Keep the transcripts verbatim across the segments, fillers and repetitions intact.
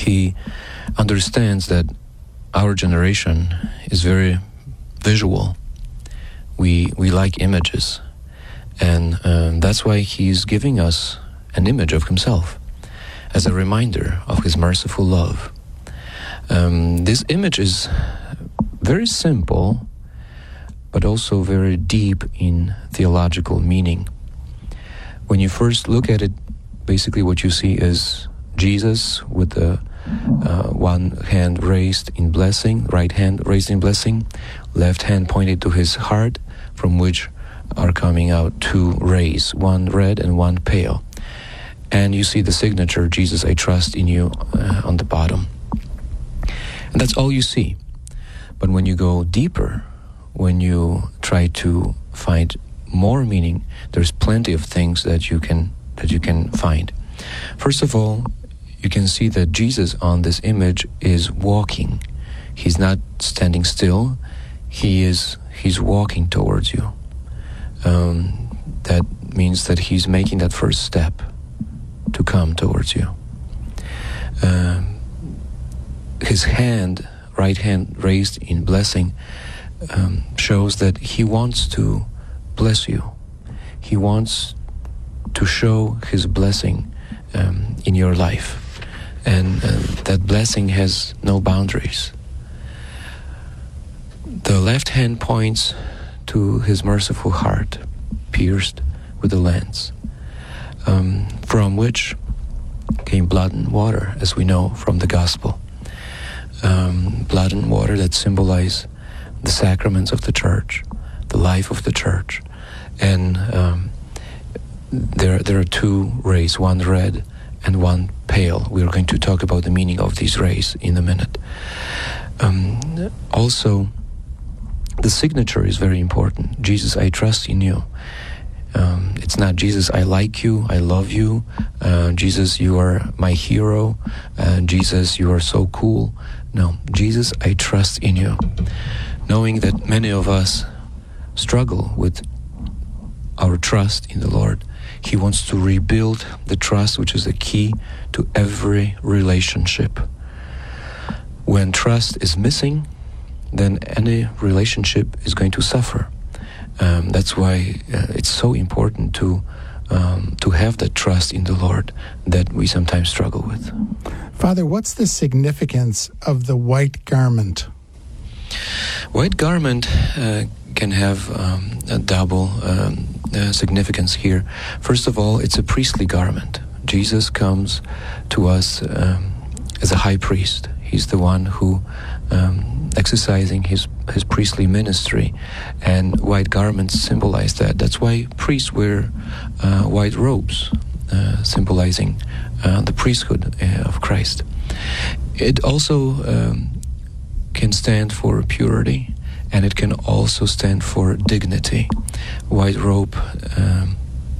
he understands that our generation is very visual. We we like images, and um, that's why he's giving us an image of himself as a reminder of his merciful love. Um, this image is very simple, but also very deep in theological meaning. When you first look at it, basically what you see is Jesus with the uh, one hand raised in blessing, right hand raised in blessing, left hand pointed to his heart, from which are coming out two rays, one red and one pale. And you see the signature, Jesus, I trust in you, uh, on the bottom. And that's all you see. But when you go deeper, when you try to find more meaning, there's plenty of things that you can that you can find. First of all, you can see that Jesus on this image is walking. He's not standing still. He is he's walking towards you. Um, that means that he's making that first step to come towards you. Um, his hand, right hand raised in blessing, um, shows that he wants to bless you. He wants to show his blessing um, in your life. And uh, that blessing has no boundaries. The left hand points to his merciful heart, pierced with a lance, um, from which came blood and water, as we know from the gospel. Um, blood and water that symbolize the sacraments of the church, the life of the church. And um, there, there are two rays, one red and one pale. We are going to talk about the meaning of these rays in a minute. Um, also, the signature is very important. Jesus, I trust in you. Um, it's not Jesus, I like you, I love you. Uh, Jesus, you are my hero. Uh, Jesus, you are so cool. No, Jesus, I trust in you. Knowing that many of us struggle with our trust in the Lord, He wants to rebuild the trust, which is the key to every relationship. When trust is missing, then any relationship is going to suffer. Um, that's why uh, it's so important to um, to have that trust in the Lord that we sometimes struggle with. Father, what's the significance of the white garment? White garment uh, can have um, a double um, uh, significance here. First of all, it's a priestly garment. Jesus comes to us um, as a high priest. He's the one who um, exercising his his priestly ministry, and white garments symbolize that. That's why priests wear uh, white robes, uh, symbolizing uh, the priesthood uh, of Christ. It also um, can stand for purity, and it can also stand for dignity. White robe um,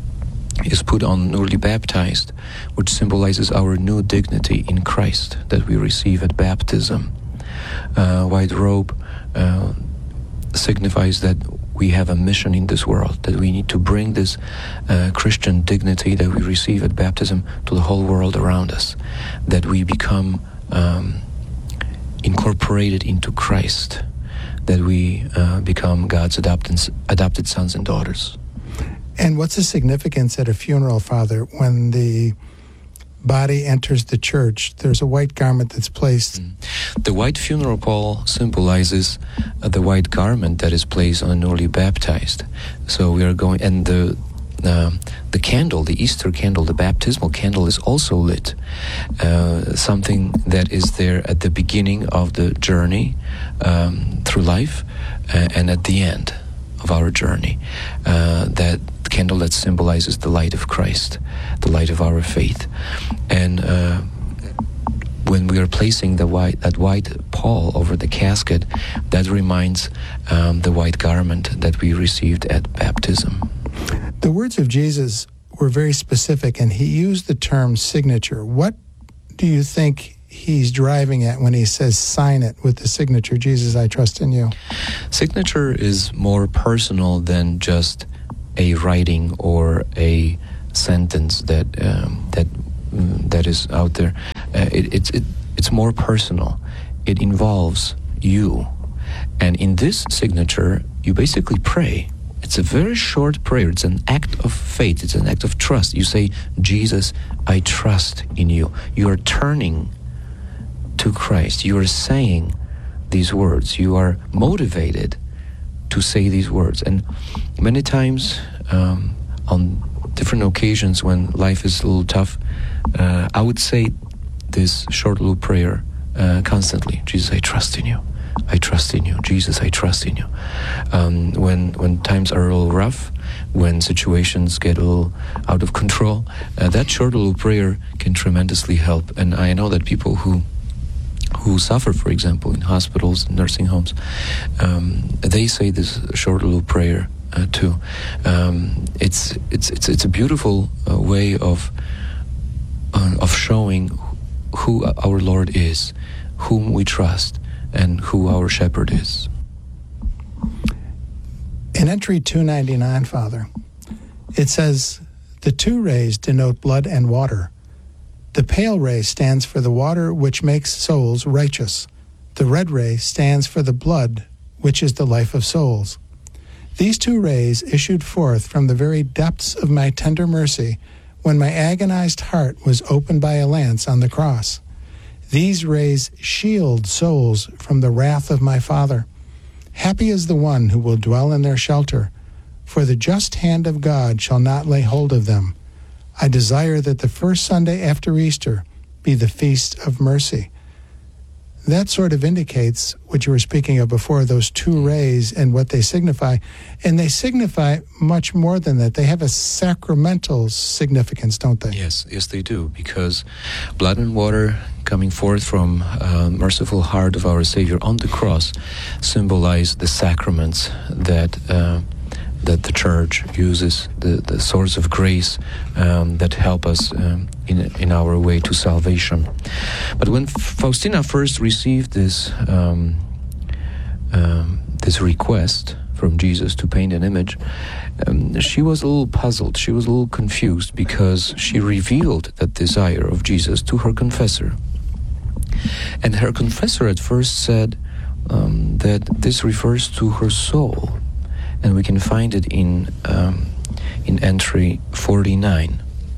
is put on newly baptized, which symbolizes our new dignity in Christ that we receive at baptism. Uh, white robe uh, signifies that we have a mission in this world, that we need to bring this uh, Christian dignity that we receive at baptism to the whole world around us, that we become um, incorporated into Christ, that we uh, become God's adopted, adopted sons and daughters. And what's the significance at a funeral, Father, when the body enters the church? There's a white garment that's placed. Mm. The white funeral pall symbolizes uh, the white garment that is placed on a newly baptized. So we are going, and the uh, the candle, the Easter candle, the baptismal candle is also lit. Uh, something that is there at the beginning of the journey um, through life uh, and at the end of our journey. Uh, that candle that symbolizes the light of Christ, the light of our faith. And uh, when we are placing the white, that white pall over the casket, that reminds um, the white garment that we received at baptism. The words of Jesus were very specific, and he used the term signature. What do you think he's driving at when he says sign it with the signature, Jesus, I trust in you? Signature is more personal than just a writing or a sentence that um, that mm, that is out there. Uh, it, it, it it's more personal. It involves you. And in this signature, you basically pray. It's a very short prayer. It's an act of faith. It's an act of trust. You say, Jesus, I trust in you. You are turning to Christ. You are saying these words. You are motivated to say these words. And many times, um, on different occasions when life is a little tough, uh, I would say this short little prayer uh, constantly. Jesus, I trust in you. I trust in you. Jesus, I trust in you. Um, when when times are a little rough, when situations get a little out of control, uh, that short little prayer can tremendously help. And I know that people who who suffer, for example, in hospitals, nursing homes, um, they say this short little prayer uh, too. Um, it's it's it's it's a beautiful uh, way of uh, of showing who our Lord is, whom we trust, and who our shepherd is. In entry two ninety-nine, Father, it says, the two rays denote blood and water. The pale ray stands for the water which makes souls righteous. The red ray stands for the blood, which is the life of souls. These two rays issued forth from the very depths of my tender mercy when my agonized heart was opened by a lance on the cross. These rays shield souls from the wrath of my Father. Happy is the one who will dwell in their shelter, for the just hand of God shall not lay hold of them. I desire that the first Sunday after Easter be the feast of mercy. That sort of indicates what you were speaking of before, those two rays and what they signify. And they signify much more than that. They have a sacramental significance, don't they? Yes, yes they do, because blood and water coming forth from uh, merciful heart of our Savior on the cross symbolize the sacraments that uh, that the Church uses, the, the source of grace um, that help us um, in in our way to salvation. But when Faustina first received this um, um, this request from Jesus to paint an image, um, she was a little puzzled. She was a little confused because she revealed that desire of Jesus to her confessor. And her confessor at first said um, that this refers to her soul. And we can find it in um, in entry forty-nine.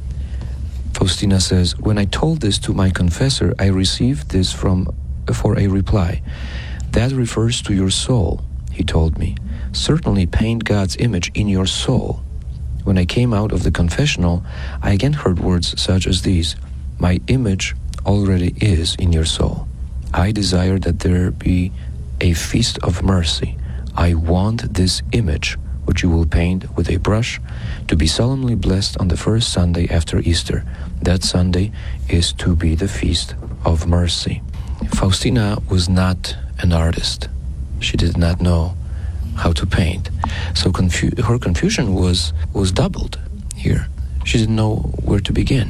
Faustina says, when I told this to my confessor, I received this from for a reply. That refers to your soul, he told me. Certainly paint God's image in your soul. When I came out of the confessional, I again heard words such as these. My image already is in your soul. I desire that there be a feast of mercy. I want this image, which you will paint with a brush, to be solemnly blessed on the first Sunday after Easter. That Sunday is to be the feast of mercy. Faustina was not an artist. She did not know how to paint. So confu- her confusion was, was doubled here. She didn't know where to begin.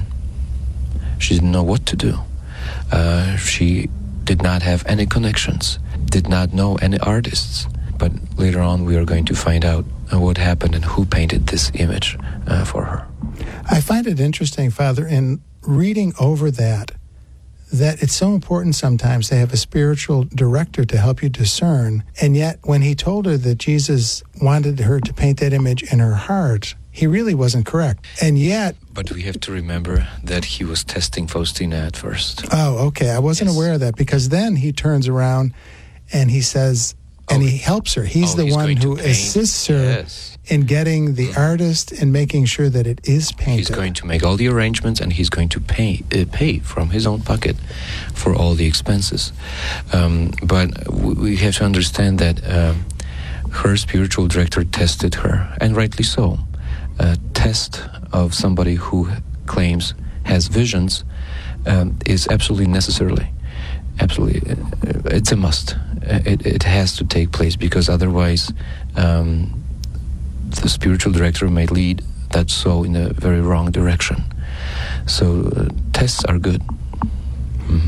She didn't know what to do. Uh, she did not have any connections, did not know any artists. But later on, we are going to find out uh, what happened and who painted this image uh, for her. I find it interesting, Father, in reading over that, that it's so important sometimes to have a spiritual director to help you discern. And yet, when he told her that Jesus wanted her to paint that image in her heart, he really wasn't correct. And yet... But we have to remember that he was testing Faustina at first. Oh, okay. I wasn't yes. aware of that, because then he turns around and he says... And oh, he helps her. He's oh, the he's one who paint. assists her yes. in getting the mm. artist and making sure that it is painted. He's going to make all the arrangements, and he's going to pay uh, pay from his own pocket for all the expenses. Um, but w- we have to understand that uh, her spiritual director tested her, and rightly so. A test of somebody who claims has visions um, is absolutely necessarily, absolutely, uh, it's a must. It, it has to take place, because otherwise um, the spiritual director may lead that soul in a very wrong direction. So uh, tests are good. Mm-hmm.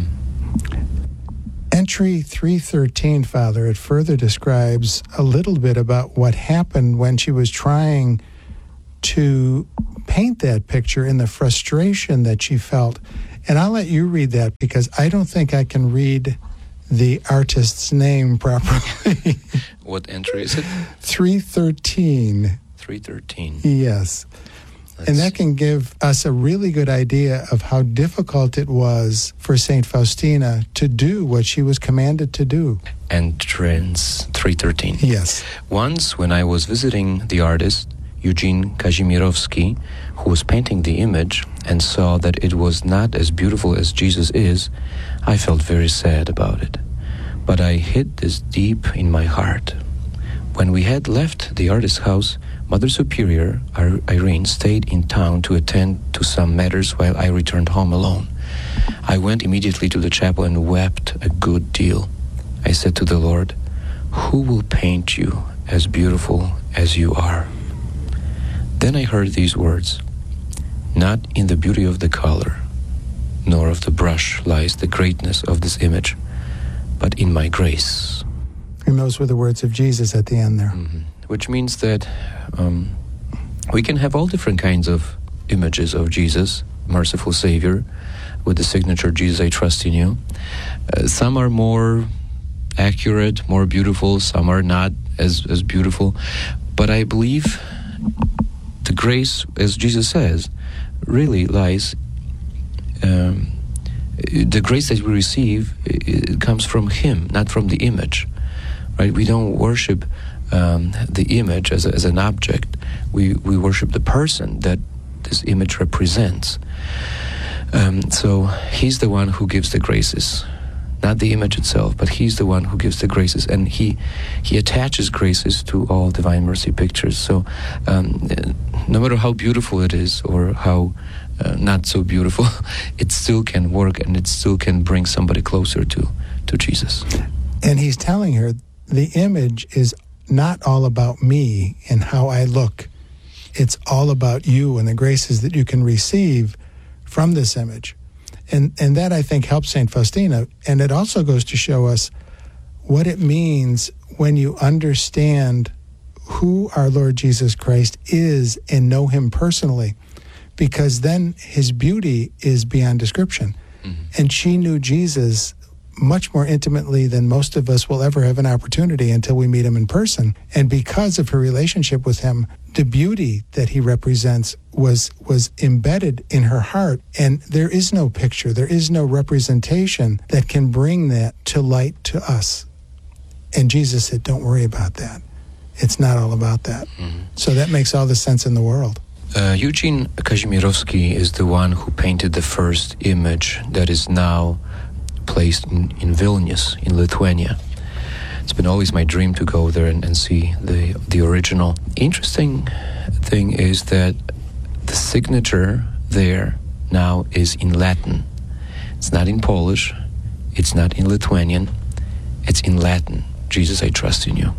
Entry three thirteen, Father, it further describes a little bit about what happened when she was trying to paint that picture in the frustration that she felt. And I'll let you read that because I don't think I can read the artist's name properly. What entry is it? three thirteen. three thirteen. Yes. Let's And that can give us a really good idea of how difficult it was for Saint Faustina to do what she was commanded to do. Entrance three thirteen. Yes. Once, when I was visiting the artist, Eugene Kazimierowski, who was painting the image, and saw that it was not as beautiful as Jesus is, I felt very sad about it. But I hid this deep in my heart. When we had left the artist's house, Mother Superior, Irene, stayed in town to attend to some matters while I returned home alone. I went immediately to the chapel and wept a good deal. I said to the Lord, "Who will paint you as beautiful as you are?" Then I heard these words, "Not in the beauty of the color, nor of the brush lies the greatness of this image, but in my grace." And those were the words of Jesus at the end there. Mm-hmm. Which means that um, we can have all different kinds of images of Jesus, merciful Savior, with the signature, "Jesus, I trust in you." Uh, some are more accurate, more beautiful, some are not as, as beautiful. But I believe the grace, as Jesus says, really lies, um, the grace that we receive, it, it comes from Him, not from the image, right? We don't worship um, the image as, a, as an object. We, we worship the person that this image represents. Um, so He's the one who gives the graces, not the image itself, but He's the one who gives the graces, and He He attaches graces to all Divine Mercy pictures. So um, no matter how beautiful it is or how uh, not so beautiful, it still can work and it still can bring somebody closer to, to Jesus. And He's telling her the image is not all about me and how I look. It's all about you and the graces that you can receive from this image. And and that, I think, helps Saint Faustina. And it also goes to show us what it means when you understand who our Lord Jesus Christ is and know Him personally, because then His beauty is beyond description. Mm-hmm. And she knew Jesus much more intimately than most of us will ever have an opportunity until we meet Him in person. And because of her relationship with Him, the beauty that He represents was was embedded in her heart. And there is no picture, there is no representation that can bring that to light to us. And Jesus said, don't worry about that. It's not all about that. Mm-hmm. So that makes all the sense in the world. Uh, Eugene Kazimierowski is the one who painted the first image that is now placed in, in Vilnius, in Lithuania. It's been always my dream to go there and, and see the the original. Interesting thing is that the signature there now is in Latin. It's not in Polish. It's not in Lithuanian. It's in Latin. Jesus, I trust in you.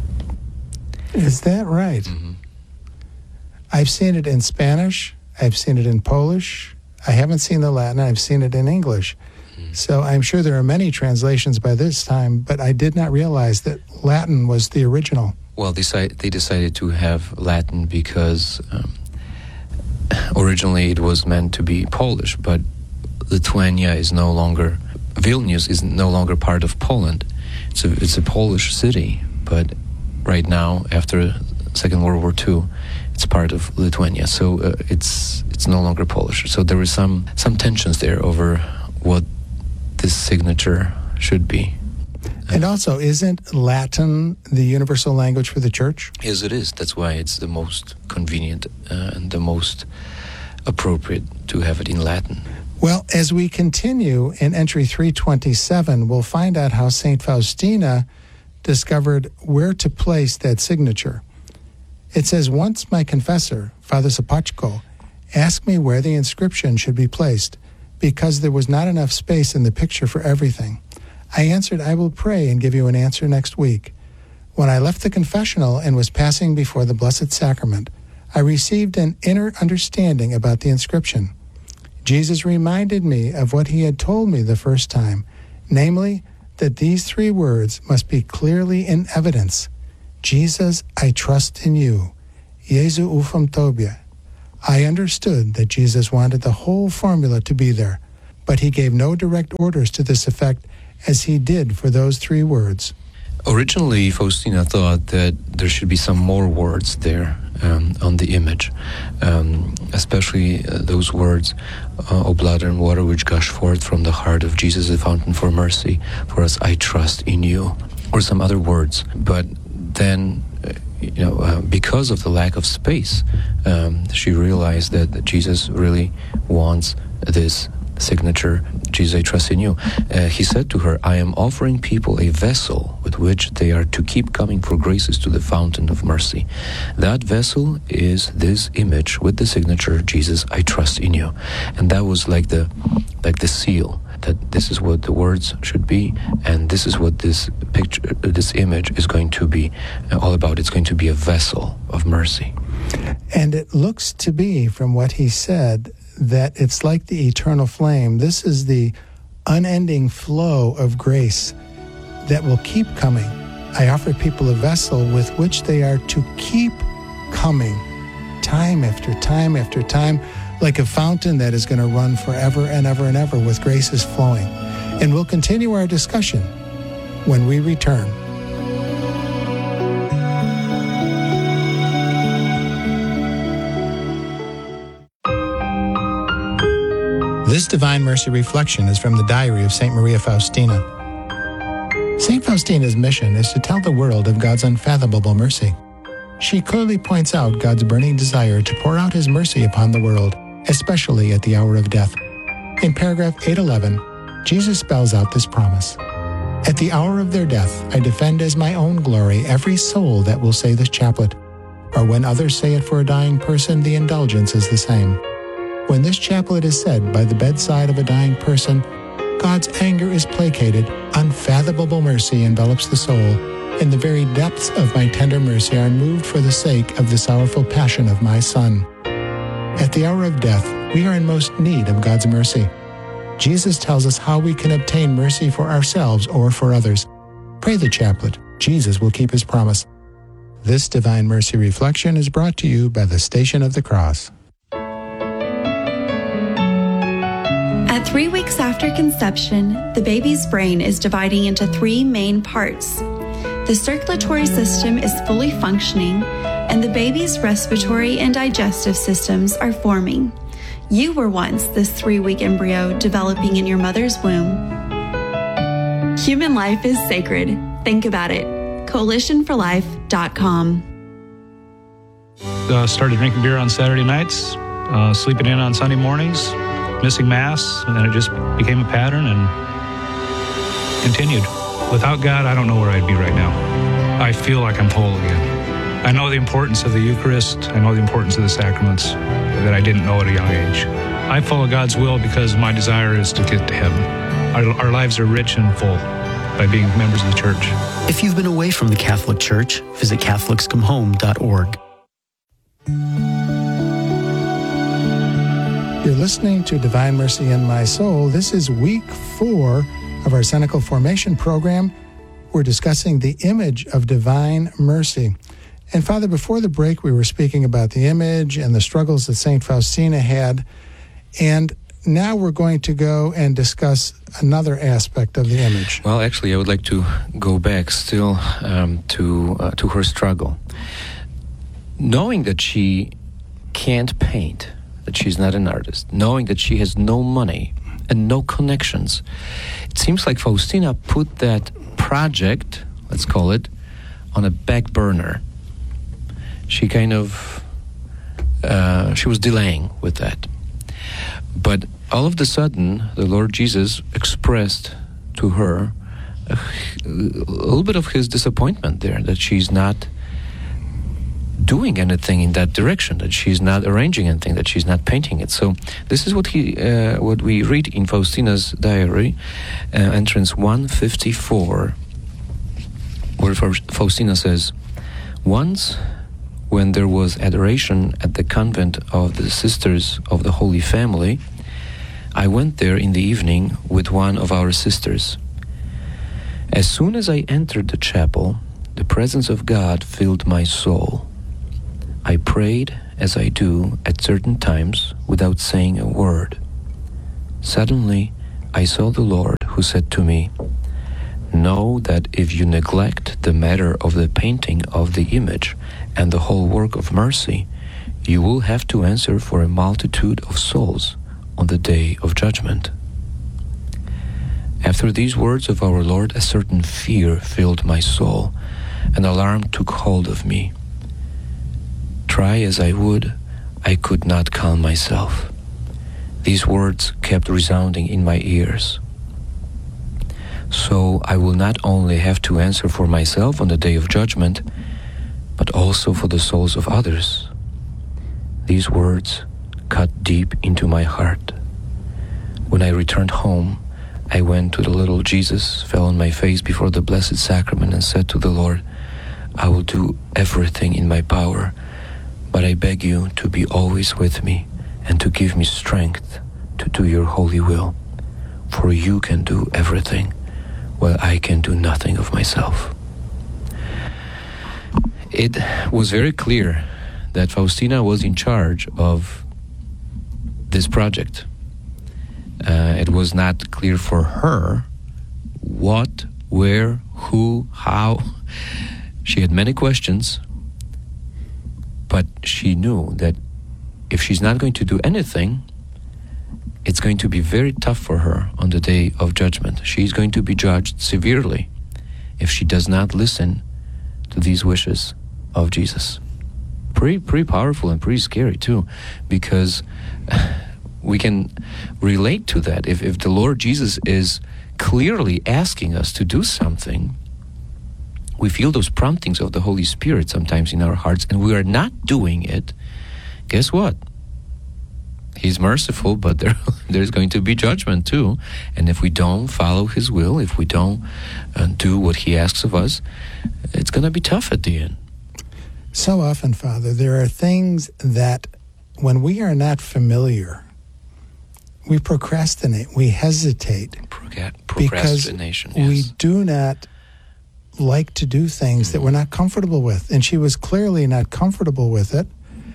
Is that right? Mm-hmm. I've seen it in Spanish. I've seen it in Polish. I haven't seen the Latin. I've seen it in English. So I'm sure there are many translations by this time, but I did not realize that Latin was the original. Well, they, they decided to have Latin because um, originally it was meant to be Polish, but Lithuania is no longer, Vilnius is no longer part of Poland. It's a, it's a Polish city, but right now, after Second World War Two, it's part of Lithuania. So uh, it's it's no longer Polish. So there were some, some tensions there over what this signature should be. And also, isn't Latin the universal language for the Church? Yes, it is. That's why it's the most convenient uh, and the most appropriate to have it in Latin. Well, as we continue in entry three twenty-seven, we'll find out how Saint Faustina discovered where to place that signature. It says, once my confessor, Father Sapachko, asked me where the inscription should be placed, because there was not enough space in the picture for everything. I answered, I will pray and give you an answer next week. When I left the confessional and was passing before the Blessed Sacrament, I received an inner understanding about the inscription. Jesus reminded me of what He had told me the first time, namely, that these three words must be clearly in evidence. Jesus, I trust in you. Jesu ufam Tobie. I understood that Jesus wanted the whole formula to be there. but he gave no direct orders to this effect as he did for those three words. Originally, Faustina thought that there should be some more words there um, on the image, um, especially uh, those words, uh, O blood and water which gush forth from the heart of Jesus, the fountain for mercy, for us I trust in you, or some other words. But then, uh, you know, uh, because of the lack of space, um, she realized that, that Jesus really wants this signature, Jesus, I trust in you. Uh, he said to her, I am offering people a vessel with which they are to keep coming for graces to the fountain of mercy. That vessel is this image with the signature, Jesus, I trust in you. And that was like the like the seal, that this is what the words should be, and this is what this picture, this image is going to be all about. It's going to be a vessel of mercy. And it looks to be, from what he said, that it's like the eternal flame. This is the unending flow of grace that will keep coming. I offer people a vessel with which they are to keep coming, time after time after time, like a fountain that is going to run forever and ever and ever with graces flowing. And we'll continue our discussion when we return. This Divine Mercy Reflection is from the diary of Saint Maria Faustina. Saint Faustina's mission is to tell the world of God's unfathomable mercy. She clearly points out God's burning desire to pour out his mercy upon the world, especially at the hour of death. In paragraph eight eleven, Jesus spells out this promise. At the hour of their death, I defend as my own glory every soul that will say this chaplet. Or when others say it for a dying person, the indulgence is the same. When this chaplet is said by the bedside of a dying person, God's anger is placated, unfathomable mercy envelops the soul, and the very depths of my tender mercy are moved for the sake of the sorrowful passion of my Son. At the hour of death, we are in most need of God's mercy. Jesus tells us how we can obtain mercy for ourselves or for others. Pray the chaplet. Jesus will keep his promise. This Divine Mercy Reflection is brought to you by the Station of the Cross. At three weeks after conception, the baby's brain is dividing into three main parts. The circulatory system is fully functioning, and the baby's respiratory and digestive systems are forming. You were once this three-week embryo developing in your mother's womb. Human life is sacred. Think about it. coalition for life dot com. Uh, started drinking beer on Saturday nights, uh, sleeping in on Sunday mornings, missing Mass, and then it just became a pattern and continued. Without God, I don't know where I'd be right now. I feel like I'm whole again. I know the importance of the Eucharist. I know the importance of the sacraments that I didn't know at a young age. I follow God's will because my desire is to get to heaven. Our, our lives are rich and full by being members of the Church. If you've been away from the Catholic Church, visit catholics come home dot org. You're listening to Divine Mercy in My Soul. This is week four of our Cenacle Formation program. We're discussing the image of divine mercy. And Father, before the break, we were speaking about the image and the struggles that Saint Faustina had. And now we're going to go and discuss another aspect of the image. Well, actually, I would like to go back still um, to uh, to her struggle. Knowing that she can't paint, that she's not an artist, knowing that she has no money and no connections, it seems like Faustina put that project, let's call it, on a back burner. She kind of, uh, she was delaying with that. But all of a sudden, the Lord Jesus expressed to her a, a little bit of his disappointment there, that she's not doing anything in that direction, that she's not arranging anything, that she's not painting it. So this is what he, uh, what we read in Faustina's diary, uh, entrance one fifty-four, where Faustina says, "Once, when there was adoration at the convent of the Sisters of the Holy Family, I went there in the evening with one of our sisters. As soon as I entered the chapel, the presence of God filled my soul. I prayed, as I do at certain times, without saying a word. Suddenly, I saw the Lord, who said to me, "Know that if you neglect the matter of the painting of the image and the whole work of mercy, you will have to answer for a multitude of souls on the day of judgment." After these words of our Lord, a certain fear filled my soul. An alarm took hold of me. Try as I would, I could not calm myself. These words kept resounding in my ears. So I will not only have to answer for myself on the day of judgment, but also for the souls of others. These words cut deep into my heart. When I returned home, I went to the little Jesus, fell on my face before the Blessed Sacrament, and said to the Lord, "I will do everything in my power, but I beg you to be always with me and to give me strength to do your holy will, for you can do everything, while I can do nothing of myself." It was very clear that Faustina was in charge of this project. Uh, it was not clear for her what, where, who, how. She had many questions, but she knew that if she's not going to do anything, it's going to be very tough for her on the day of judgment. She's going to be judged severely if she does not listen to these wishes of Jesus. Pretty, pretty powerful and pretty scary too, because we can relate to that. If, if the Lord Jesus is clearly asking us to do something, we feel those promptings of the Holy Spirit sometimes in our hearts, and we are not doing it. Guess what? He's merciful, but there, there's going to be judgment too. And if we don't follow His will, if we don't uh, do what He asks of us, it's going to be tough at the end. So often, Father, there are things that when we are not familiar, we procrastinate, we hesitate. Proca- procrastination, because we yes. do not like to do things mm-hmm. that we're not comfortable with. And she was clearly not comfortable with it.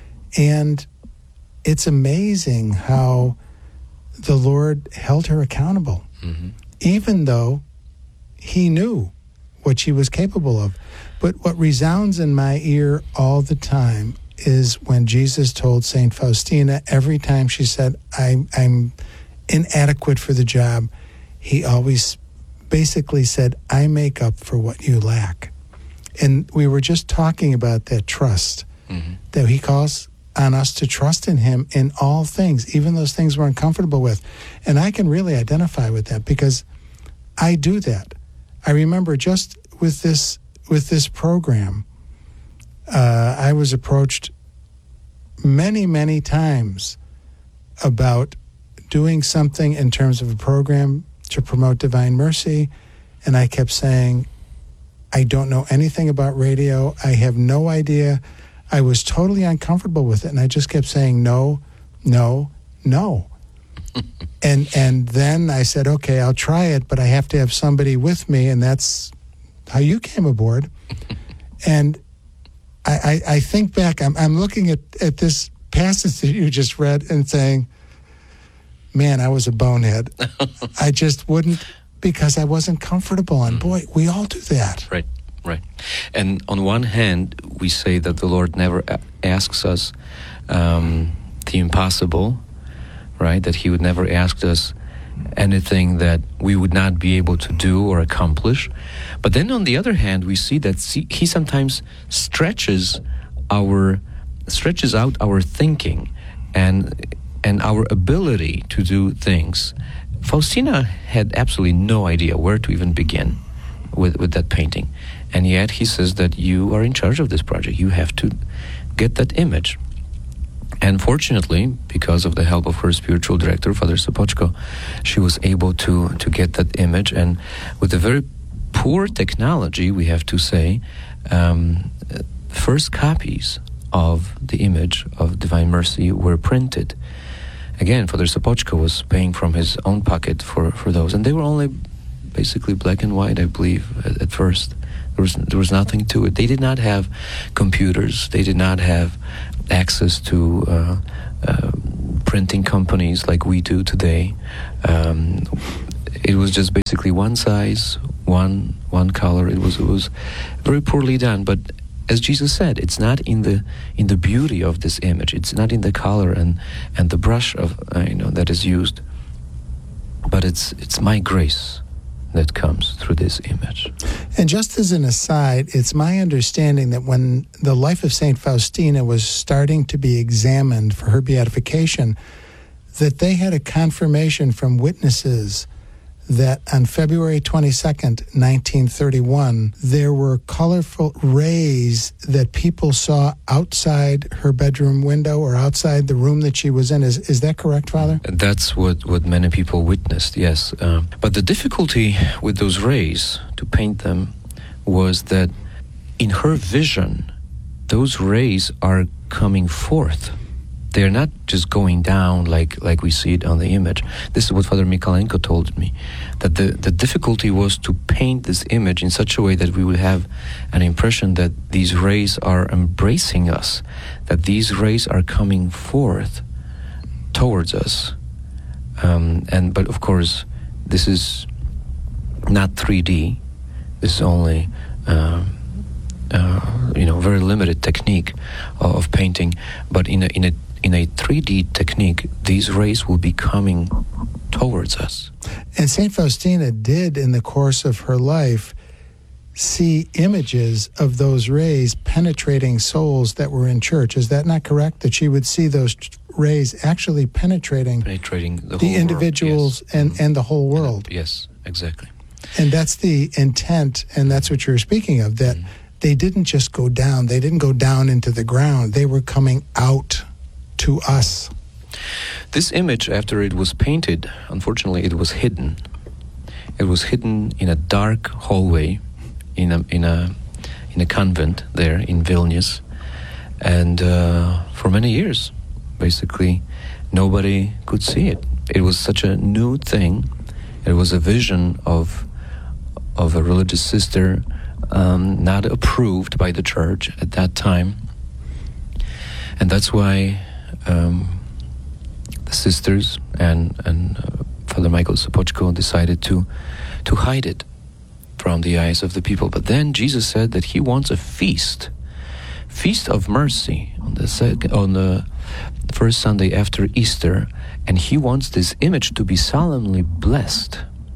And it's amazing how the Lord held her accountable, mm-hmm. even though He knew what she was capable of. But what resounds in my ear all the time is when Jesus told Saint Faustina, every time she said, I'm, I'm inadequate for the job, He always basically said, I make up for what you lack. And we were just talking about that trust, mm-hmm. that He calls on us to trust in Him in all things, even those things we're uncomfortable with. And I can really identify with that because I do that. I remember just with this with this program, uh, I was approached many, many times about doing something in terms of a program to promote Divine Mercy, and I kept saying, I don't know anything about radio. I have no idea. I was totally uncomfortable with it, and I just kept saying no, no, no. and and then I said, okay, I'll try it, but I have to have somebody with me, and that's how you came aboard. And I, I, I think back, I'm, I'm looking at, at this passage that you just read and saying, man, I was a bonehead. I just wouldn't, because I wasn't comfortable. And boy, we all do that. Right, right. And on one hand, we say that the Lord never a- asks us um, the impossible, right? That He would never ask us anything that we would not be able to do or accomplish. But then on the other hand, we see that He sometimes stretches our stretches out our thinking and and our ability to do things. Faustina had absolutely no idea where to even begin with, with that painting. And yet He says that you are in charge of this project. You have to get that image. And fortunately, because of the help of her spiritual director, Father Sopoćko, she was able to, to get that image. And with a very poor technology, we have to say, um, first copies of the image of Divine Mercy were printed. Again, Father Sopoćko was paying from his own pocket for, for those. And they were only basically black and white, I believe, at, at first. There was there was nothing to it. They did not have computers. They did not have access to uh, uh, printing companies like we do today. Um, it was just basically one size, one one color. It was it was very poorly done. But as Jesus said, it's not in the in the beauty of this image. It's not in the color and and the brush of uh, you know that is used. But it's it's my grace that comes through this image. And just as an aside, it's my understanding that when the life of Saint Faustina was starting to be examined for her beatification, that they had a confirmation from witnesses that on February twenty-second, nineteen thirty-one, there were colorful rays that people saw outside her bedroom window or outside the room that she was in. Is is that correct, Father? That's what, what many people witnessed, yes. Uh, but the difficulty with those rays, to paint them, was that in her vision, those rays are coming forth. They're not just going down like, like we see it on the image. This is what Father Mikalenko told me, that the, the difficulty was to paint this image in such a way that we would have an impression that these rays are embracing us, that these rays are coming forth towards us. Um, and but of course, this is not three D. This is only uh, uh, you know very limited technique of painting. But in a in a in a three D technique, these rays will be coming towards us. And Saint Faustina did, in the course of her life, see images of those rays penetrating souls that were in church. Is that not correct? That she would see those rays actually penetrating, penetrating the, the whole individuals world, yes. and, Mm-hmm. and the whole world. And, yes, exactly. And that's the intent, and that's what you're speaking of, that mm-hmm. they didn't just go down. They didn't go down into the ground. They were coming out to us. This image, after it was painted, unfortunately, it was hidden. It was hidden in a dark hallway in a in a in a convent there in Vilnius, and uh, for many years, basically, nobody could see it. It was such a new thing. It was a vision of of a religious sister, um, not approved by the church at that time, and that's why. Um, the sisters and and uh, Father Michael Sopochko decided to to hide it from the eyes of the people. But then Jesus said that he wants a feast, feast of mercy on the sec- on the first Sunday after Easter, and he wants this image to be solemnly blessed,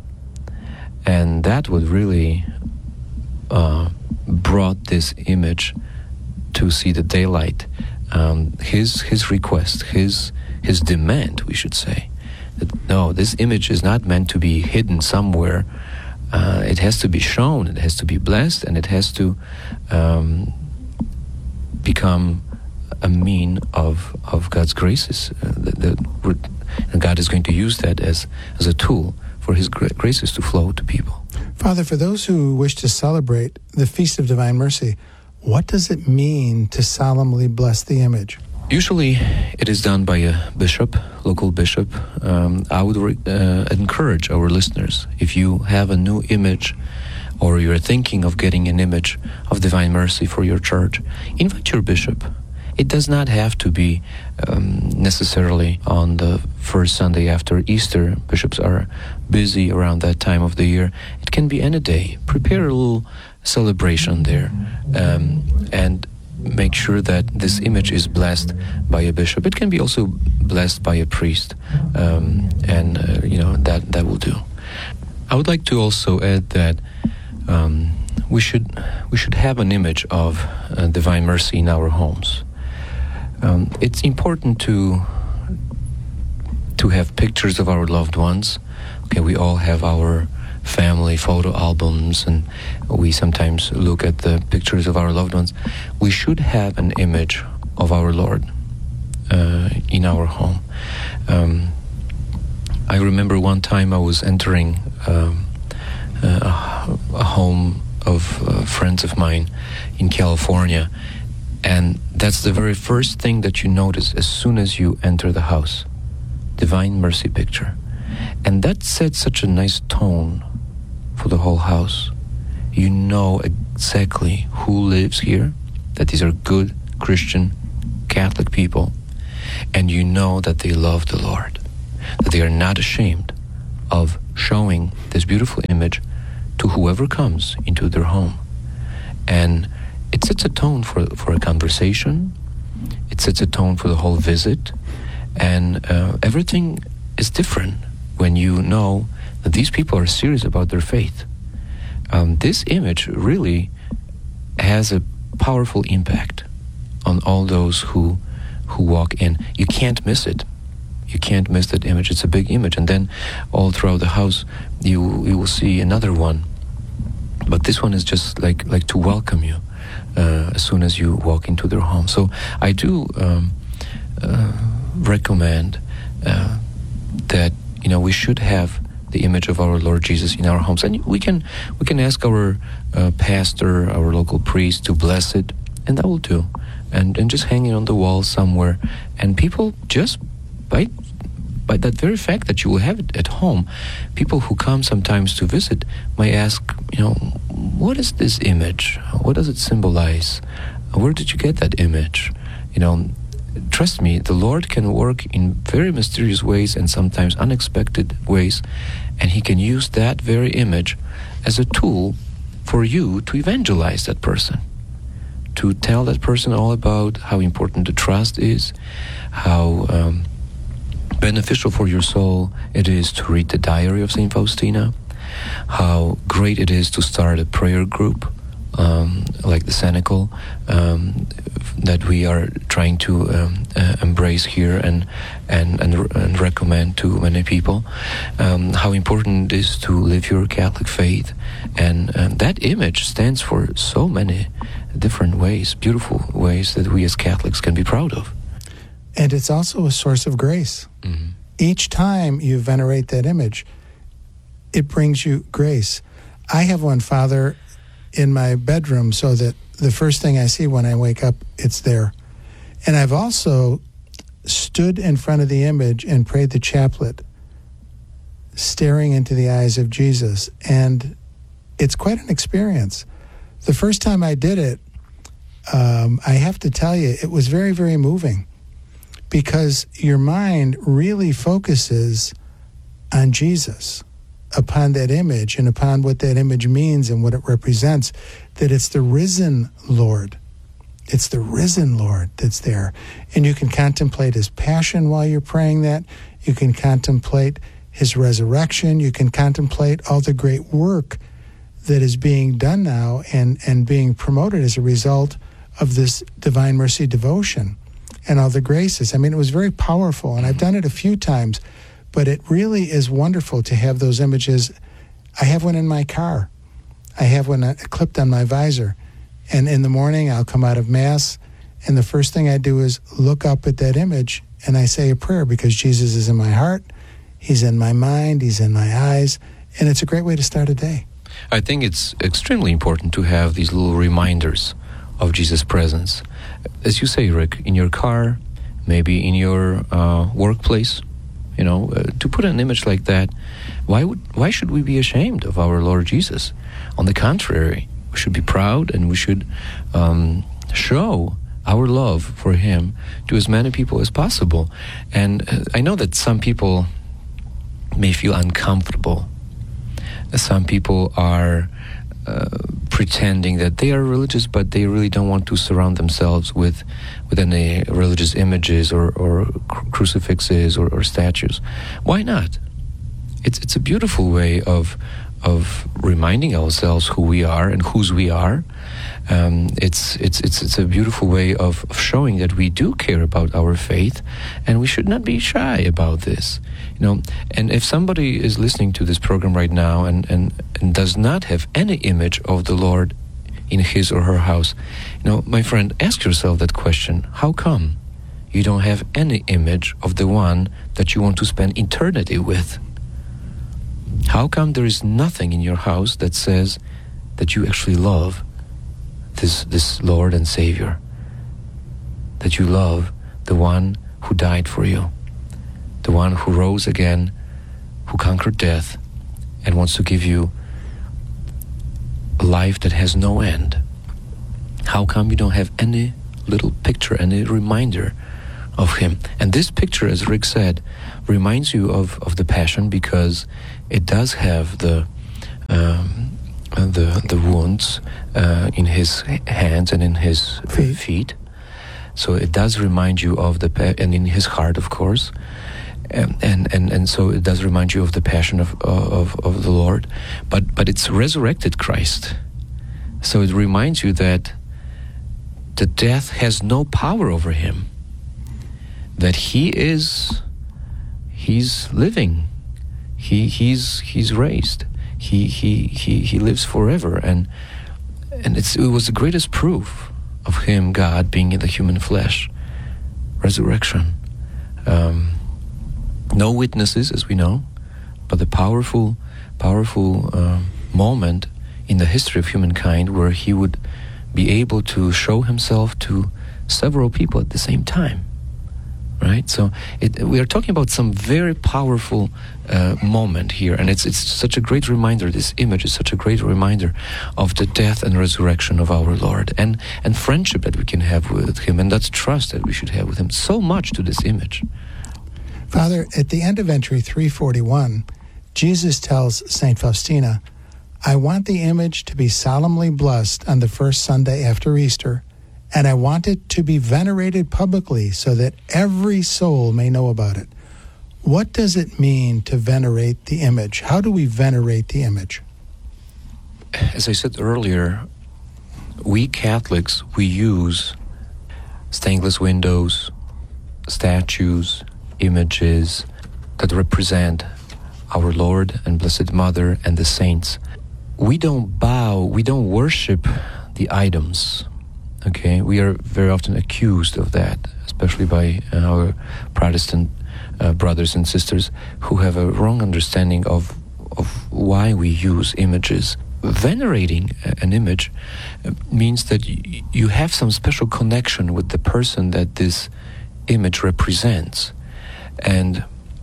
and that would really uh, brought this image to see the daylight. Um, his his request, his his demand, we should say, that no, this image is not meant to be hidden somewhere. Uh, it has to be shown, it has to be blessed, and it has to um, become a mean of of God's graces. Uh, that, that and God is going to use that as as a tool for His gra- graces to flow to people. Father, for those who wish to celebrate the Feast of Divine Mercy, what does it mean to solemnly bless the image? Usually it is done by a bishop, local bishop. Um, I would re- uh, encourage our listeners, if you have a new image or you're thinking of getting an image of Divine Mercy for your church, invite your bishop. It does not have to be um, necessarily on the first Sunday after Easter. Bishops are busy around that time of the year. It can be any day. Prepare a little celebration there, um, and make sure that this image is blessed by a bishop. It can be also blessed by a priest, um, and uh, you know that that will do. I would like to also add that um, we should we should have an image of uh, Divine Mercy in our homes. Um, it's important to to have pictures of our loved ones. Okay, we all have our family photo albums, and we sometimes look at the pictures of our loved ones. We should have an image of our Lord uh, in our home. Um, I remember one time I was entering um, a, a home of uh, friends of mine in California, and that's the very first thing that you notice as soon as you enter the house. Divine Mercy picture. And that sets such a nice tone for the whole house. You know exactly who lives here, that these are good Christian Catholic people. and you know that they love the Lord, that they are not ashamed of showing this beautiful image to whoever comes into their home. And it sets a tone for, for a conversation, it sets a tone for the whole visit, and uh, everything is different when you know that these people are serious about their faith. Um, this image really has a powerful impact on all those who who walk in. You can't miss it. You can't miss that image. It's a big image. And then all throughout the house, you you will see another one. But this one is just like like to welcome you uh, as soon as you walk into their home. So I do um, uh, recommend uh, that, you know, we should have the image of our Lord Jesus in our homes, and we can we can ask our uh, pastor, our local priest, to bless it, and that will do. And and just hang it on the wall somewhere, and people just by by that very fact that you will have it at home, people who come sometimes to visit might ask, you know, what is this image? What does it symbolize? Where did you get that image? You know, trust me, the Lord can work in very mysterious ways and sometimes unexpected ways, and He can use that very image as a tool for you to evangelize that person, to tell that person all about how important the trust is, how um, beneficial for your soul it is to read the diary of Saint Faustina, how great it is to start a prayer group um, like the Cenacle um, that we are trying to um, uh, embrace here and, and and and recommend to many people, um, how important it is to live your Catholic faith, and um, that image stands for so many different ways, beautiful ways that we as Catholics can be proud of. And it's also a source of grace. Mm-hmm. Each time you venerate that image, it brings you grace. I have one, Father, in my bedroom, so that the first thing I see when I wake up, it's there. And I've also stood in front of the image and prayed the chaplet, staring into the eyes of Jesus. And it's quite an experience. The first time I did it, um, I have to tell you, it was very, very moving, because your mind really focuses on Jesus, upon that image and upon what that image means and what it represents, that it's the risen Lord. It's the risen Lord that's there. And you can contemplate His passion while you're praying that. You can contemplate His resurrection. You can contemplate all the great work that is being done now and, and being promoted as a result of this Divine Mercy devotion and all the graces. I mean, it was very powerful, and I've done it a few times, but it really is wonderful to have those images. I have one in my car. I have one clipped on my visor. And in the morning, I'll come out of Mass, and the first thing I do is look up at that image, and I say a prayer, because Jesus is in my heart, He's in my mind, He's in my eyes, and it's a great way to start a day. I think it's extremely important to have these little reminders of Jesus' presence. As you say, Rick, in your car, maybe in your uh, workplace, you know, uh, to put an image like that, why would why should we be ashamed of our Lord Jesus? On the contrary, we should be proud, and we should um, show our love for Him to as many people as possible. And uh, I know that some people may feel uncomfortable. Some people are uh, pretending that they are religious, but they really don't want to surround themselves with with any religious images or, or cru- crucifixes or, or statues. Why not? It's it's a beautiful way of of reminding ourselves who we are and whose we are. Um, it's it's it's it's a beautiful way of, of showing that we do care about our faith, and we should not be shy about this. You know, and if somebody is listening to this program right now and, and, and does not have any image of the Lord in his or her house, you know, my friend, ask yourself that question. How come you don't have any image of the one that you want to spend eternity with? How come there is nothing in your house that says that you actually love this this Lord and Savior, that you love the one who died for you, the one who rose again, who conquered death, and wants to give you a life that has no end? How come you don't have any little picture, any reminder of him. And this picture, as Rick said, reminds you of, of the Passion because it does have the um, the the wounds uh, in his hands and in his feet. feet. So it does remind you of the pa- and in his heart, of course, and and and, and so it does remind you of the Passion of of of the Lord. But but it's resurrected Christ, so it reminds you that the death has no power over him. That he is, he's living, he he's he's raised, he he he he lives forever, and and it's it was the greatest proof of him, God, being in the human flesh, resurrection. Um, no witnesses, as we know, but the powerful, powerful uh, moment in the history of humankind where he would be able to show himself to several people at the same time. Right, so it, we are talking about some very powerful uh, moment here, and it's it's such a great reminder. This image is such a great reminder of the death and resurrection of our Lord, and and friendship that we can have with Him, and that's trust that we should have with Him. So much to this image. Father, at the end of entry three forty-one, Jesus tells Saint Faustina, "I want the image to be solemnly blessed on the first Sunday after Easter. And I want it to be venerated publicly so that every soul may know about it." What does it mean to venerate the image? How do we venerate the image? As I said earlier, we Catholics, we use stained glass windows, statues, images that represent our Lord and Blessed Mother and the saints. We don't bow, we don't worship the items. Okay, we are very often accused of that, especially by uh, our Protestant uh, brothers and sisters who have a wrong understanding of of why we use images. Venerating an image means that y- you have some special connection with the person that this image represents, and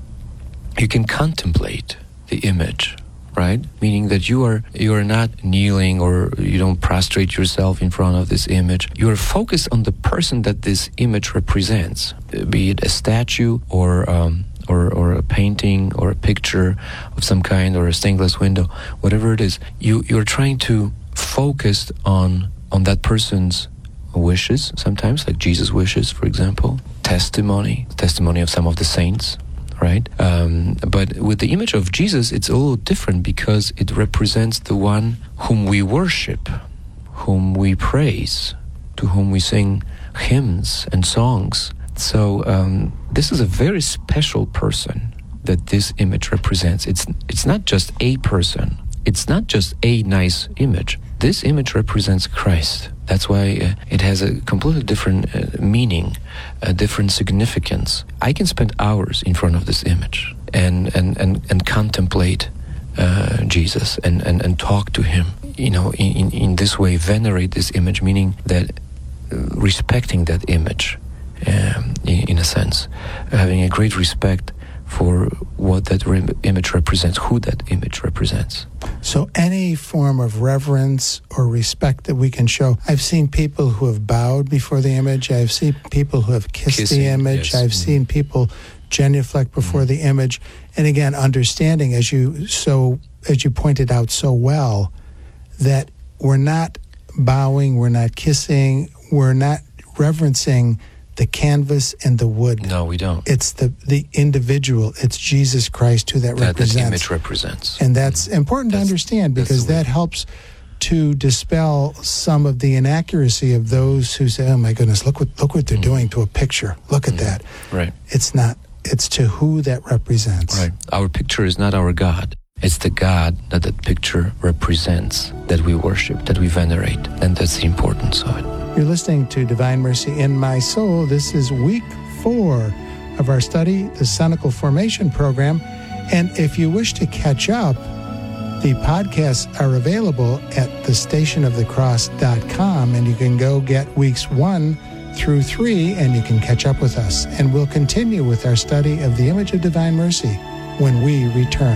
you can contemplate the image. Right? Meaning that you are you are not kneeling or you don't prostrate yourself in front of this image. You are focused on the person that this image represents, be it a statue or um, or or a painting or a picture of some kind or a stained glass window, whatever it is. You you're trying to focus on on that person's wishes, sometimes like Jesus' wishes, for example, testimony, testimony of some of the saints. Right, um, but with the image of Jesus, it's a little different because it represents the one whom we worship, whom we praise, to whom we sing hymns and songs. So um, this is a very special person that this image represents. It's it's not just a person. It's not just a nice image. This image represents Christ. That's why uh, it has a completely different uh, meaning, a different significance. I can spend hours in front of this image and and, and, and contemplate uh, Jesus and, and, and talk to Him. You know, in, in this way, venerate this image, meaning that uh, respecting that image, um, in, in a sense, having a great respect for what that re- image represents, who that image represents. So any form of reverence or respect that we can show. I've seen people who have bowed before the image. I've seen people who have kissed Kissing, the image. yes. I've Mm. seen people genuflect before mm. the image. And again, understanding, as you so as you pointed out so well, that we're not bowing, we're not kissing, we're not reverencing the canvas and the wood. No, we don't. It's the, the individual. It's Jesus Christ who that, that represents. That image represents. And that's mm. important that's, to understand because that helps to dispel some of the inaccuracy of those who say, "Oh my goodness, look what look what they're mm. doing to a picture. Look at mm. that." Right. It's not. It's to who that represents. Right. Our picture is not our God. It's the God that that picture represents, that we worship, that we venerate, and that's the importance of it. You're listening to Divine Mercy in My Soul. This is week four of our study, the Cenacle Formation Program. And if you wish to catch up, the podcasts are available at the station of the cross dot com, and you can go get weeks one through three, and you can catch up with us. And we'll continue with our study of the image of Divine Mercy when we return.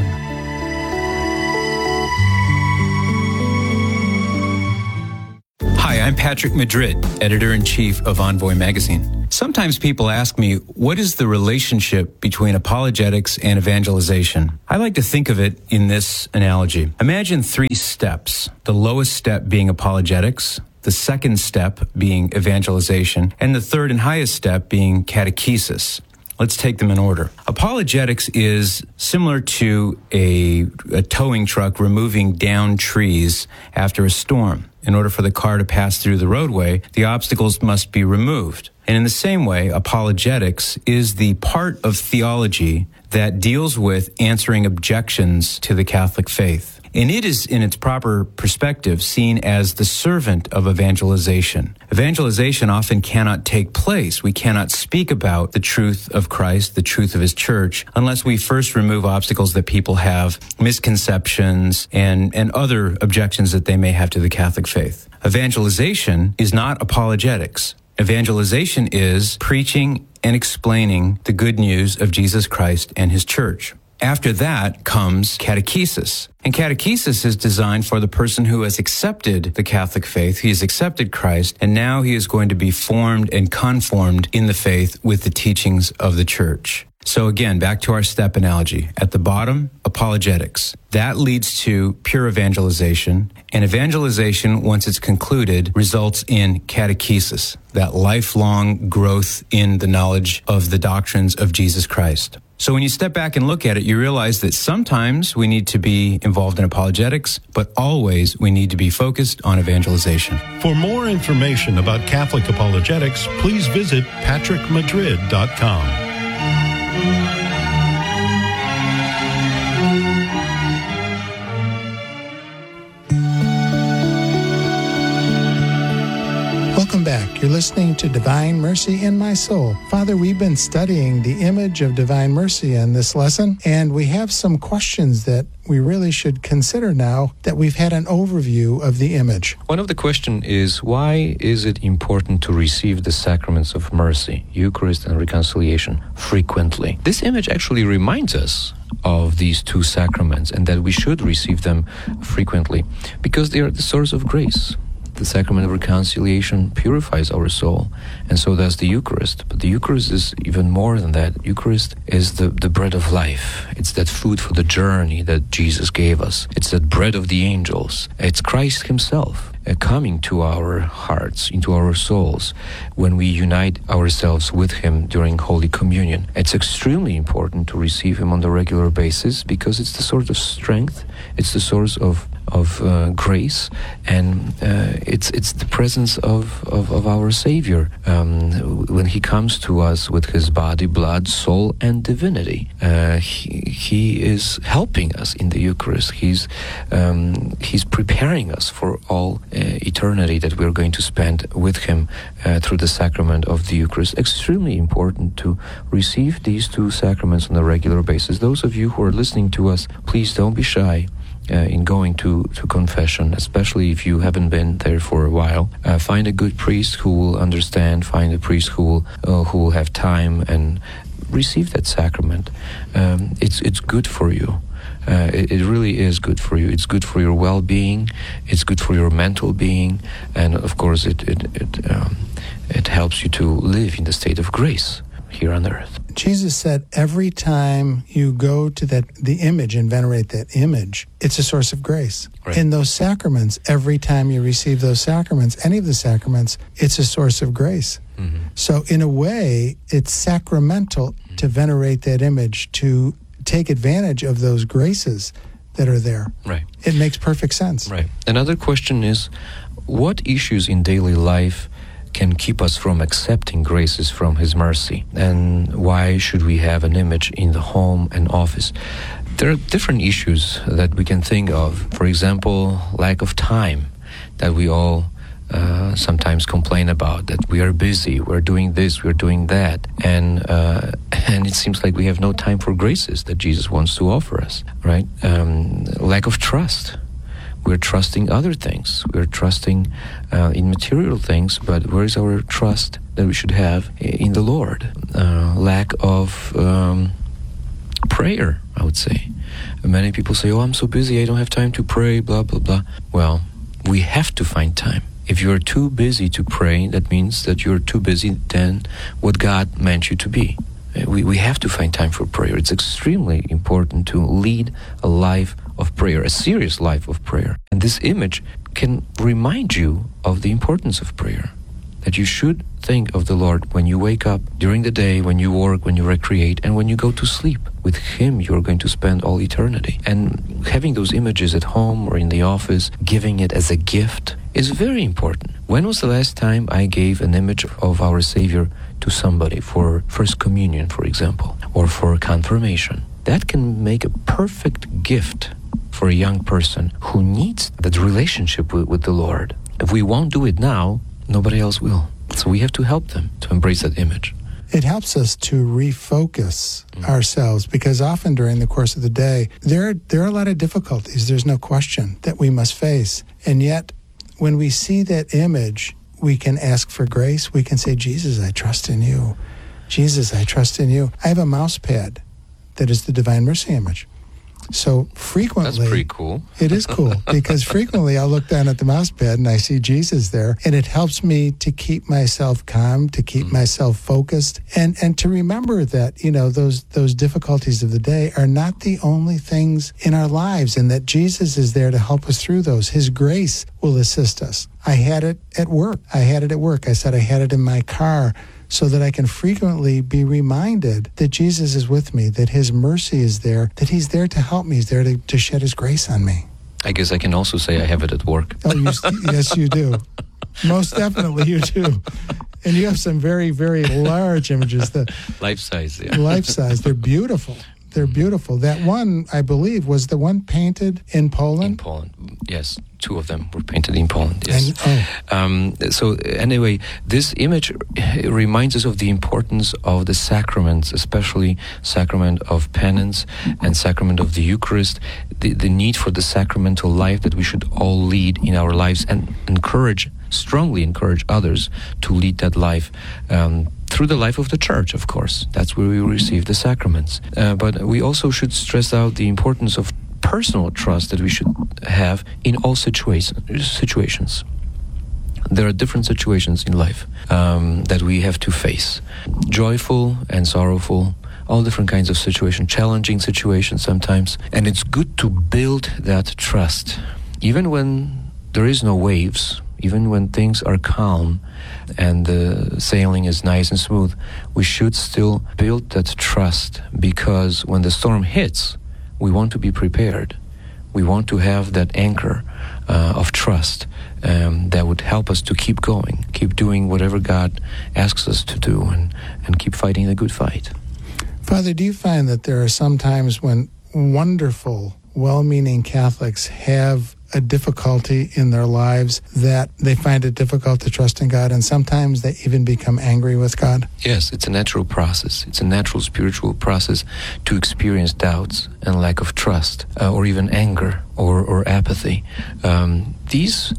Hi, I'm Patrick Madrid, editor-in-chief of Envoy magazine. Sometimes people ask me, what is the relationship between apologetics and evangelization? I like to think of it in this analogy. Imagine three steps, the lowest step being apologetics, the second step being evangelization, and the third and highest step being catechesis. Let's take them in order. Apologetics is similar to a, a towing truck removing downed trees after a storm. In order for the car to pass through the roadway, the obstacles must be removed. And in the same way, apologetics is the part of theology that deals with answering objections to the Catholic faith. And it is, in its proper perspective, seen as the servant of evangelization. Evangelization often cannot take place. We cannot speak about the truth of Christ, the truth of His church, unless we first remove obstacles that people have, misconceptions, and, and other objections that they may have to the Catholic faith. Evangelization is not apologetics. Evangelization is preaching and explaining the good news of Jesus Christ and His church. After that comes catechesis. And catechesis is designed for the person who has accepted the Catholic faith. He has accepted Christ, and now he is going to be formed and conformed in the faith with the teachings of the church. So again, back to our step analogy. At the bottom, apologetics. That leads to pure evangelization. And evangelization, once it's concluded, results in catechesis, that lifelong growth in the knowledge of the doctrines of Jesus Christ. So when you step back and look at it, you realize that sometimes we need to be involved in apologetics, but always we need to be focused on evangelization. For more information about Catholic apologetics, please visit patrick madrid dot com. Welcome back. You're listening to Divine Mercy in My Soul. Father, we've been studying the image of Divine Mercy in this lesson, and we have some questions that we really should consider now that we've had an overview of the image. One of the questions is, why is it important to receive the sacraments of mercy, Eucharist and reconciliation, frequently? This image actually reminds us of these two sacraments and that we should receive them frequently because they are the source of grace. The sacrament of reconciliation purifies our soul, and so does the Eucharist. But the Eucharist is even more than that. Eucharist is the, the bread of life. It's that food for the journey that Jesus gave us. It's that bread of the angels. It's Christ Himself uh, coming to our hearts, into our souls, when we unite ourselves with Him during Holy Communion. It's extremely important to receive Him on a regular basis because it's the source of strength. It's the source of of uh, grace, and uh, it's it's the presence of, of, of our Savior um, when He comes to us with His body, blood, soul, and divinity. Uh, he, he is helping us in the Eucharist. He's um, He's preparing us for all uh, eternity that we're going to spend with Him uh, through the sacrament of the Eucharist. Extremely important to receive these two sacraments on a regular basis. Those of you who are listening to us, please don't be shy Uh, in going to, to confession, especially if you haven't been there for a while. Uh, find a good priest who will understand, find a priest who will, uh, who will have time and receive that sacrament. Um, it's, it's good for you. Uh, it, it really is good for you. It's good for your well-being. It's good for your mental being. And of course, it, it, it, um, it helps you to live in the state of grace here on earth. Jesus said every time you go to that the image and venerate that image, it's a source of grace. Right. In those sacraments, every time you receive those sacraments, any of the sacraments, it's a source of grace. Mm-hmm. So in a way, it's sacramental mm-hmm. to venerate that image, to take advantage of those graces that are there. Right. It makes perfect sense. Right. Another question is, what issues in daily life can keep us from accepting graces from His mercy? And why should we have an image in the home and office? There are different issues that we can think of. For example, lack of time that we all uh, sometimes complain about, that we are busy, we're doing this, we're doing that. And uh, and it seems like we have no time for graces that Jesus wants to offer us, right? Um, lack of trust. We're trusting other things. We're trusting uh, in material things, but where is our trust that we should have in the Lord? Uh, lack of um, prayer, I would say. Many people say, oh, I'm so busy, I don't have time to pray, blah, blah, blah. Well, we have to find time If you're too busy to pray, that means that you're too busy than what God meant you to be. We, we have to find time for prayer. It's extremely important to lead a life of prayer, a serious life of prayer. And this image can remind you of the importance of prayer, that you should think of the Lord when you wake up, during the day, when you work, when you recreate, and when you go to sleep. With Him, you're going to spend all eternity. And having those images at home or in the office, giving it as a gift, is very important. When was the last time I gave an image of our Savior to somebody for First Communion, for example, or for confirmation? That can make a perfect gift for a young person who needs that relationship with, with the Lord. If we won't do it now, nobody else will. So we have to help them to embrace that image. It helps us to refocus mm. ourselves, because often during the course of the day, there are, there are a lot of difficulties, there's no question, that we must face. And yet, when we see that image, we can ask for grace. We can say, Jesus, I trust in you. Jesus, I trust in you. I have a mouse pad that is the Divine Mercy image. So frequently... That's pretty cool. It is cool, because frequently I'll look down at the mouse pad and I see Jesus there, and it helps me to keep myself calm, to keep mm. myself focused, and, and to remember that, you know, those those difficulties of the day are not the only things in our lives, and that Jesus is there to help us through those. His grace will assist us. I had it at work. I had it at work. I said I had it in my car, so that I can frequently be reminded that Jesus is with me, that His mercy is there, that He's there to help me, He's there to, to shed His grace on me. I guess I can also say I have it at work. Oh, you, yes, you do. Most definitely you do. And you have some very, very large images. The life-size, yeah. Life-size. They're beautiful. They're beautiful. That one, I believe, was the one painted in Poland? In Poland, yes. Two of them were painted in Poland, yes. And, oh. um, so anyway, this image reminds us of the importance of the sacraments, especially sacrament of penance and sacrament of the Eucharist, the, the need for the sacramental life that we should all lead in our lives, and encourage, strongly encourage others to lead that life um, through the life of the Church, of course. That's where we receive the sacraments. Uh, but we also should stress out the importance of personal trust that we should have in all situa- situations. There are different situations in life um, that we have to face. Joyful and sorrowful, all different kinds of situations, challenging situations sometimes. And it's good to build that trust. Even when there is no waves, even when things are calm and the sailing is nice and smooth, we should still build that trust, because when the storm hits, we want to be prepared. We want to have that anchor uh, of trust um, that would help us to keep going, keep doing whatever God asks us to do, and, and keep fighting the good fight. Father, do you find that there are some times when wonderful, well-meaning Catholics have a difficulty in their lives, that they find it difficult to trust in God, and sometimes they even become angry with God? Yes, it's a natural process. It's a natural spiritual process to experience doubts and lack of trust, uh, or even anger or, or apathy. Um, these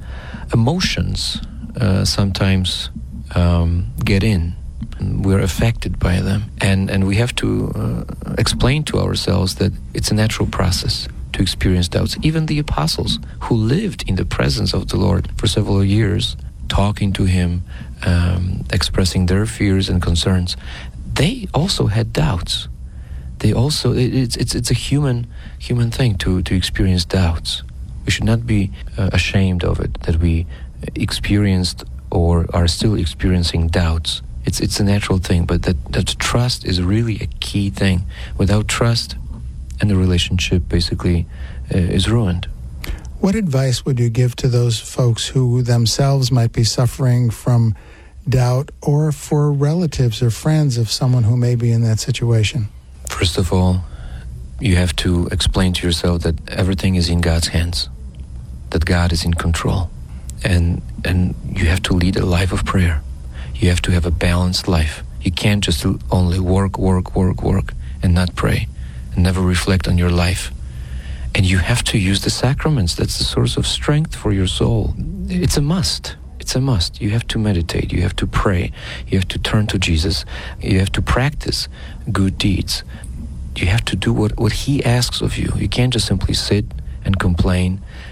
emotions uh, sometimes um, get in. We're affected by them, and, and we have to uh, explain to ourselves that it's a natural process to experience doubts. Even the apostles who lived in the presence of the Lord for several years, talking to Him, um, expressing their fears and concerns, they also had doubts. They also, it, it's it's it's a human human thing to, to experience doubts. We should not be uh, ashamed of it, that we experienced or are still experiencing doubts. It's it's a natural thing, but that, that trust is really a key thing. Without trust, and the relationship basically uh, is ruined. What advice would you give to those folks who themselves might be suffering from doubt, or for relatives or friends of someone who may be in that situation? First of all, you have to explain to yourself that everything is in God's hands, that God is in control, and and you have to lead a life of prayer. You have to have a balanced life. You can't just only work, work, work, work, and not pray, and never reflect on your life. And you have to use the sacraments. That's the source of strength for your soul. It's a must. It's a must. You have to meditate. You have to pray. You have to turn to Jesus. You have to practice good deeds. You have to do what, what He asks of you. You can't just simply sit and complain.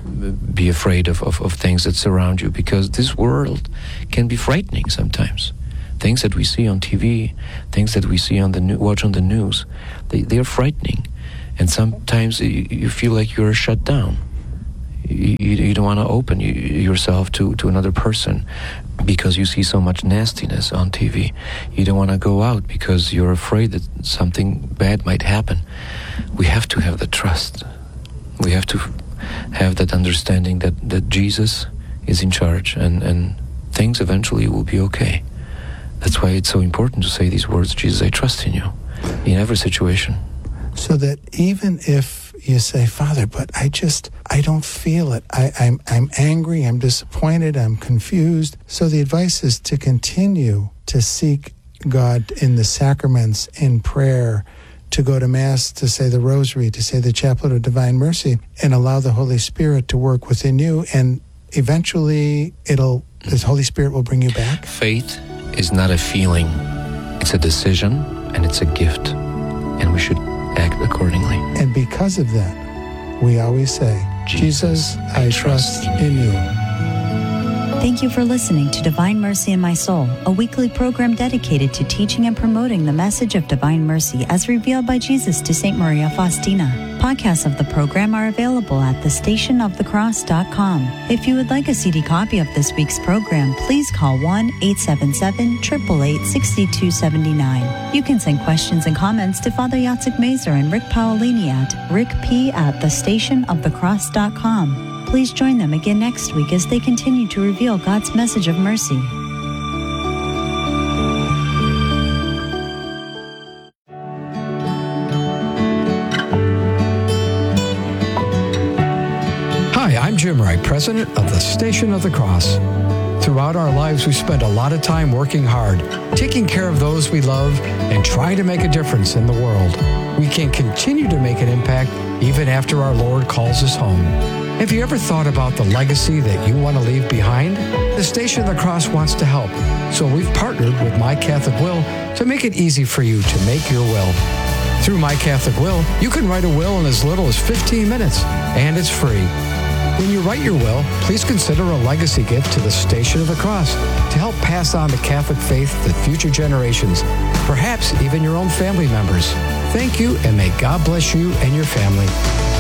be afraid of, of, of things that surround you, because this world can be frightening sometimes. Things that we see on T V, things that we see on the new, watch on the news, they, they are frightening. And sometimes you, you feel like you're shut down. You, you, you don't want to open you, yourself to, to another person because you see so much nastiness on T V. You don't want to go out because you're afraid that something bad might happen. We have to have the trust. We have to have that understanding that, that Jesus is in charge, and, and things eventually will be okay. That's why it's so important to say these words, Jesus, I trust in you, in every situation. So that even if you say, Father, but I just, I don't feel it. I, I'm, I'm angry, I'm disappointed, I'm confused. So the advice is to continue to seek God in the sacraments, in prayer, to go to Mass, to say the Rosary, to say the Chaplet of Divine Mercy, and allow the Holy Spirit to work within you. And eventually, it'll, the Holy Spirit will bring you back. Faith is not a feeling. It's a decision, and it's a gift. And we should act accordingly. And because of that, we always say, Jesus, Jesus I, I trust, trust in you. Thank you for listening to Divine Mercy in My Soul, a weekly program dedicated to teaching and promoting the message of divine mercy as revealed by Jesus to Saint Maria Faustina. Podcasts of the program are available at the station of the cross dot com. If you would like a C D copy of this week's program, please call one eight seven seven, eight eight eight, six two seven nine. You can send questions and comments to Father Yatsik Mazer and Rick Paolini at rickp at the station of the cross dot com. Please join them again next week as they continue to reveal God's message of mercy. Hi, I'm Jim Wright, president of the Station of the Cross. Throughout our lives, we spend a lot of time working hard, taking care of those we love, and trying to make a difference in the world. We can continue to make an impact even after our Lord calls us home. Have you ever thought about the legacy that you want to leave behind? The Station of the Cross wants to help, so we've partnered with My Catholic Will to make it easy for you to make your will. Through My Catholic Will, you can write a will in as little as fifteen minutes, and it's free. When you write your will, please consider a legacy gift to the Station of the Cross to help pass on the Catholic faith to future generations, perhaps even your own family members. Thank you, and may God bless you and your family.